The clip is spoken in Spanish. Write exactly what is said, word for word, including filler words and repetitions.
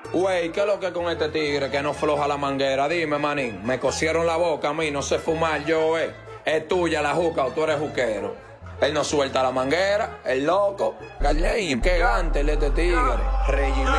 Güey, ¿qué es lo que con este tigre que no floja la manguera? Dime, manín, me cosieron la boca a mí, no sé fumar yo, eh. Es tuya la juca o tú eres juquero. Él no suelta la manguera, el loco. Gallein, qué gante el este tigre. Regimiento.